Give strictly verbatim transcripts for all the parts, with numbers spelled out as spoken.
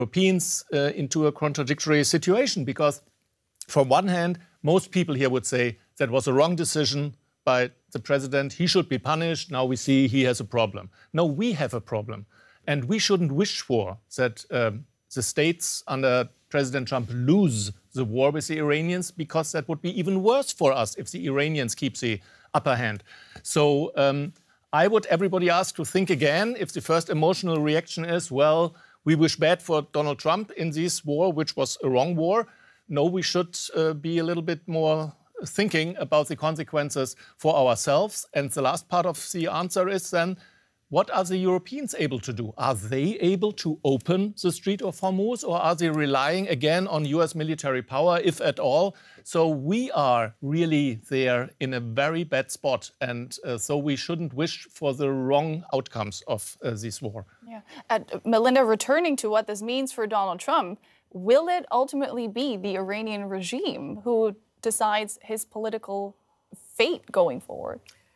Europeans uh, into a contradictory situation, because from one hand, most people here would say that was a wrong decision by the president. He should be punished. Now we see he has a problem. No, we have a problem. And we shouldn't wish for that um, the states under President Trump lose the war with the Iranians, because that would be even worse for us if the Iranians keep the upper hand. So um, I would everybody ask to think again. If the first emotional reaction is, well, we wish bad for Donald Trump in this war, which was a wrong war. No, we should uh, be a little bit more thinking about the consequences for ourselves. And the last part of the answer is then, what are the Europeans able to do? Are they able to open the Strait of Hormuz, or are they relying again on U S military power, if at all? So we are really there in a very bad spot. And uh, so we shouldn't wish for the wrong outcomes of uh, this war. Yeah. Uh, Melinda, returning to what this means for Donald Trump, will it ultimately be the Iranian regime who decides his political fate going forward?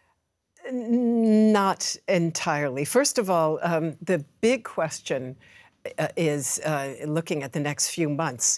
Not entirely. First of all, um, the big question uh, is, uh, looking at the next few months,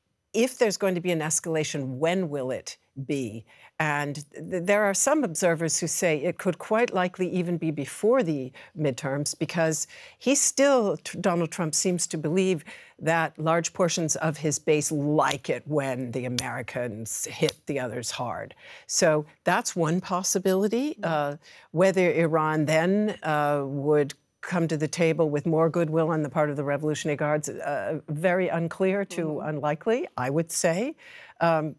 if there's going to be an escalation, when will it be? And th there are some observers who say it could quite likely even be before the midterms, because he still, Donald Trump seems to believe that large portions of his base like it when the Americans hit the others hard. So that's one possibility. Uh, whether Iran then uh, would come to the table with more goodwill on the part of the Revolutionary Guards, uh, very unclear to mm-hmm. unlikely, I would say. Um,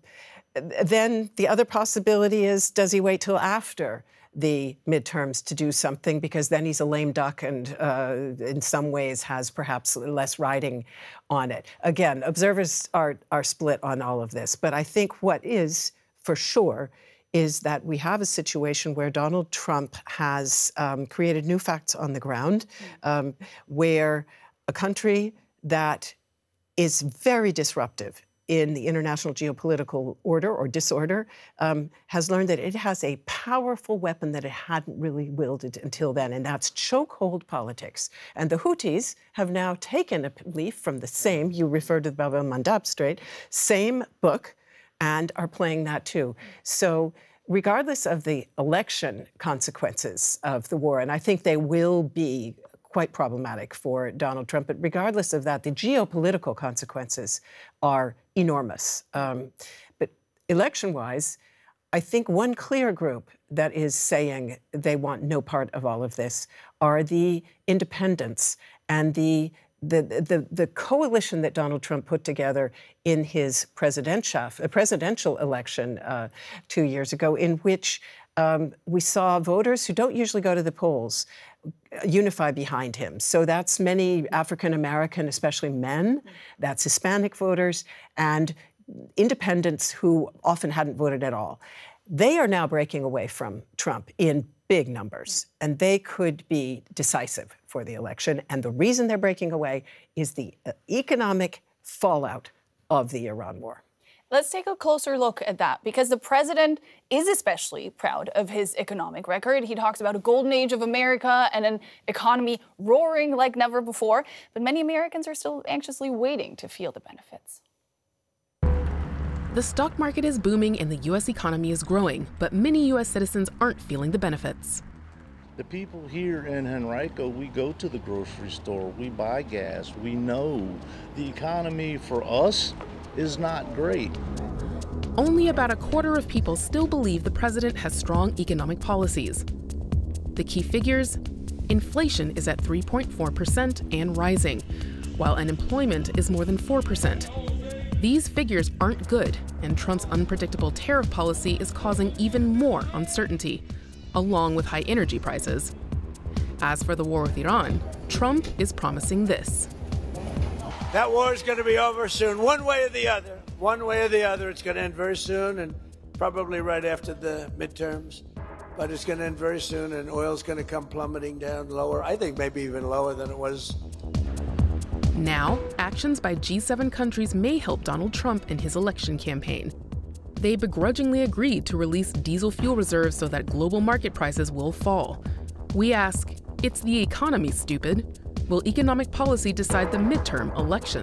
then the other possibility is, does he wait till after the midterms to do something, because then he's a lame duck and uh, in some ways has perhaps less riding on it. Again, observers are, are split on all of this, but I think what is for sure is that we have a situation where Donald Trump has um, created new facts on the ground, um, where a country that is very disruptive in the international geopolitical order or disorder um, has learned that it has a powerful weapon that it hadn't really wielded until then, and that's chokehold politics. And the Houthis have now taken a leaf from the same, you referred to the Bab el-Mandab Strait, same book, and are playing that too. So regardless of the election consequences of the war, and I think they will be quite problematic for Donald Trump, but regardless of that, the geopolitical consequences are enormous. Um, but election-wise, I think one clear group that is saying they want no part of all of this are the independents and the The, the, the coalition that Donald Trump put together in his presidential, presidential election uh, two years ago, in which um, we saw voters who don't usually go to the polls unify behind him. So that's many African-American, especially men, that's Hispanic voters, and independents who often hadn't voted at all. They are now breaking away from Trump in big numbers, and they could be decisive for the election. And the reason they're breaking away is the economic fallout of the Iran war. Let's take a closer look at that, because the president is especially proud of his economic record. He talks about a golden age of America and an economy roaring like never before. But many Americans are still anxiously waiting to feel the benefits. The stock market is booming and the U S economy is growing, but many U S citizens aren't feeling the benefits. The people here in Henrico, we go to the grocery store, we buy gas, we know the economy for us is not great. Only about a quarter of people still believe the president has strong economic policies. The key figures: inflation is at three point four percent and rising, while unemployment is more than four percent. These figures aren't good, and Trump's unpredictable tariff policy is causing even more uncertainty, along with high energy prices. As for the war with Iran, Trump is promising this. That war is going to be over soon, one way or the other. One way or the other, it's going to end very soon, and probably right after the midterms. But it's going to end very soon, and oil's going to come plummeting down lower. I think maybe even lower than it was. Now, actions by G seven countries may help Donald Trump in his election campaign. They begrudgingly agreed to release diesel fuel reserves so that global market prices will fall. We ask, it's the economy, stupid. Will economic policy decide the midterm election?